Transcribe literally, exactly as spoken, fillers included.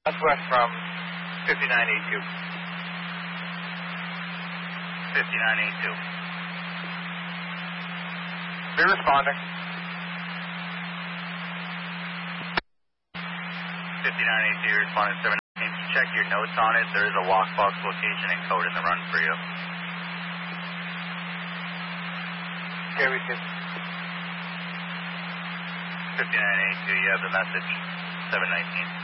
Southwest from fifty-nine eighty-two. fifty-nine eighty-two. Be responding. fifty-nine eighty-two, responding seven nineteen. Check your notes on it. There is a lockbox location and code in the run for you. Okay, we can. fifty-nine eighty-two, you have the message. seven nineteen.